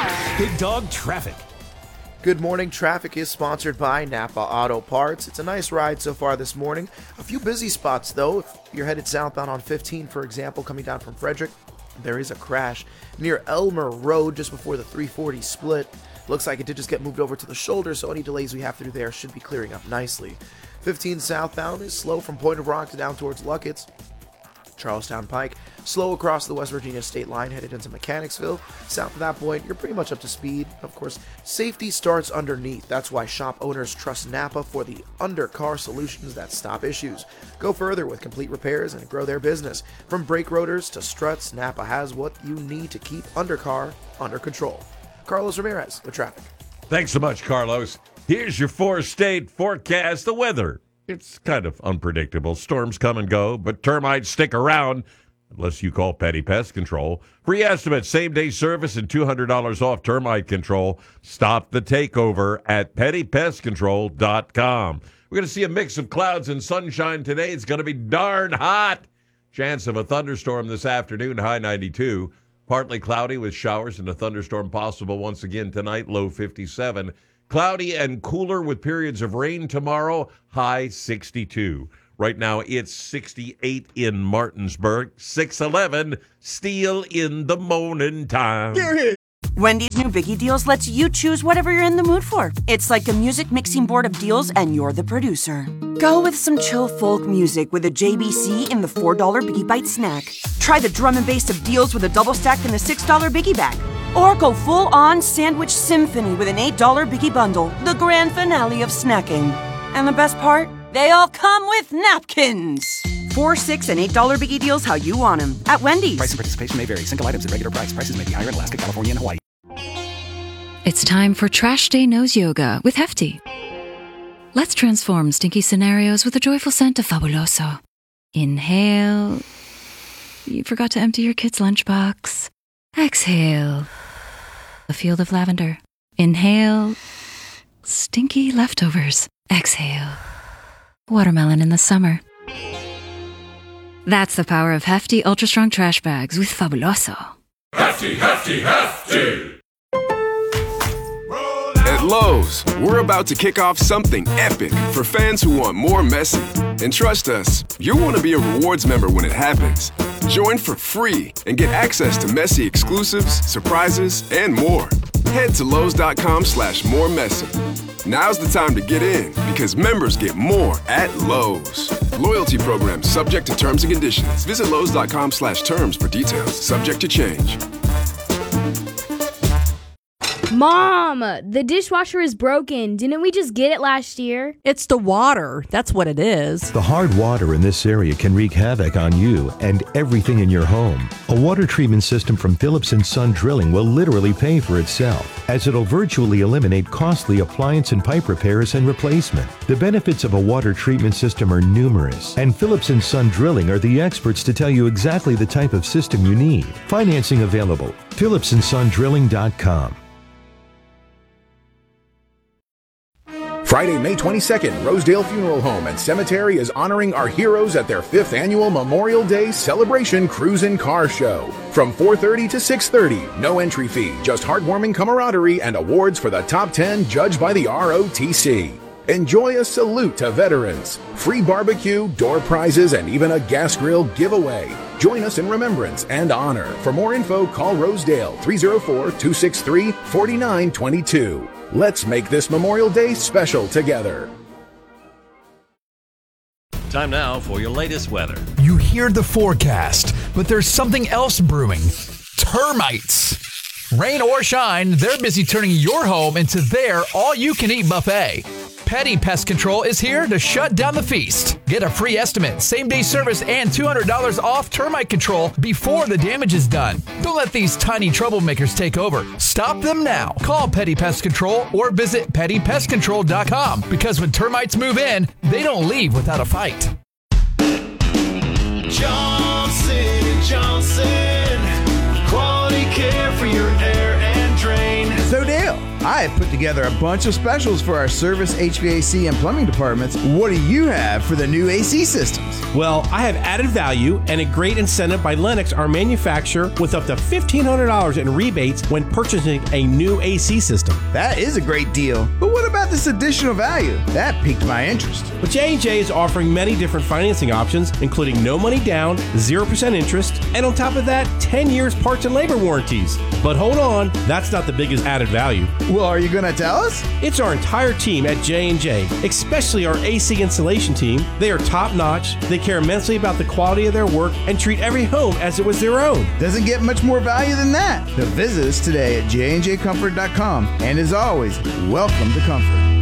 Big Dog Traffic. Good morning. Traffic is sponsored by Napa Auto Parts. It's a nice ride so far this morning. A few busy spots, though. If you're headed southbound on 15, for example, coming down from Frederick, there is a crash near Elmer Road just before the 340 split. Looks like it did just get moved over to the shoulder, so any delays we have through there should be clearing up nicely. 15 southbound is slow from Point of Rock to down towards Luckett's. Charlestown Pike, slow across the West Virginia state line headed into Mechanicsville. South of that point, you're pretty much up to speed. Of course, safety starts underneath. That's why shop owners trust Napa for the undercar solutions that stop issues. Go further with complete repairs and grow their business. From brake rotors to struts, Napa has what you need to keep undercar under control. Carlos Ramirez with traffic. Thanks so much, Carlos. Here's your 4-state forecast. The weather. It's kind of unpredictable. Storms come and go, but termites stick around unless you call Petty Pest Control. Free estimate, same-day service, and $200 off termite control. Stop the takeover at pettypestcontrol.com. We're going to see a mix of clouds and sunshine today. It's going to be darn hot. Chance of a thunderstorm this afternoon, high 92. Partly cloudy with showers and a thunderstorm possible once again tonight, low 57. Cloudy and cooler with periods of rain tomorrow, high 62. Right now, it's 68 in Martinsburg, 611, still in the morning time. Wendy's new Biggie Deals lets you choose whatever you're in the mood for. It's like a music mixing board of deals, and you're the producer. Go with some chill folk music with a JBC in the $4 Biggie Bite snack. Try the drum and bass of deals with a double stack in the $6 Biggie Bag. Or go full-on sandwich symphony with an $8 Biggie Bundle, the grand finale of snacking. And the best part? They all come with napkins. $4, $6, and $8 Biggie Deals how you want them at Wendy's. Price and participation may vary. Single items at regular price. Prices may be higher in Alaska, California, and Hawaii. It's time for Trash Day Nose Yoga with Hefty. Let's transform stinky scenarios with a joyful scent of Fabuloso. Inhale. You forgot to empty your kid's lunchbox. Exhale. A field of lavender. Inhale. Stinky leftovers. Exhale. Watermelon in the summer. That's the power of Hefty Ultra Strong Trash Bags with Fabuloso. Hefty, Hefty, Hefty! At Lowe's, we're about to kick off something epic for fans who want more Messi. And trust us, you'll want to be a rewards member when it happens. Join for free and get access to Messi exclusives, surprises, and more. Head to Lowe's.com/moremessy. Now's the time to get in because members get more at Lowe's. Loyalty program subject to terms and conditions. Visit Lowe's.com/terms for details. Subject to change. Mom, the dishwasher is broken. Didn't we just get it last year? It's the water. That's what it is. The hard water in this area can wreak havoc on you and everything in your home. A water treatment system from Phillips & Son Drilling will literally pay for itself, as it'll virtually eliminate costly appliance and pipe repairs and replacement. The benefits of a water treatment system are numerous, and Phillips & Son Drilling are the experts to tell you exactly the type of system you need. Financing available. PhillipsandSonDrilling.com. Friday, May 22nd, Rosedale Funeral Home and Cemetery is honoring our heroes at their 5th annual Memorial Day Celebration Cruise and Car Show. From 4:30 to 6:30, no entry fee, just heartwarming camaraderie and awards for the top 10 judged by the ROTC. Enjoy a salute to veterans, free barbecue, door prizes, and even a gas grill giveaway. Join us in remembrance and honor. For more info, call Rosedale 304-263-4922. Let's make this Memorial Day special together. Time now for your latest weather. You hear the forecast, but there's something else brewing. Termites. Rain or shine, they're busy turning your home into their all-you-can-eat buffet. Petty Pest Control is here to shut down the feast. Get a free estimate, same-day service, and $200 off termite control before the damage is done. Don't let these tiny troublemakers take over. Stop them now. Call Petty Pest Control or visit pettypestcontrol.com, because when termites move in, they don't leave without a fight. Johnson & Johnson, quality care for your air and drain. So Dale, I I have put together a bunch of specials for our service, HVAC, and plumbing departments. What do you have for the new AC systems? Well, I have added value and a great incentive by Lennox, our manufacturer, with up to $1,500 in rebates when purchasing a new AC system. That is a great deal. But what about this additional value? That piqued my interest. But J&J is offering many different financing options, including no money down, 0% interest, and on top of that, 10 years parts and labor warranties. But hold on, that's not the biggest added value. Well, are you going to tell us? It's our entire team at J&J, especially our AC installation team. They are top-notch, they care immensely about the quality of their work, and treat every home as it was their own. Doesn't get much more value than that. So visit us today at jnjcomfort.com. And as always, welcome to comfort.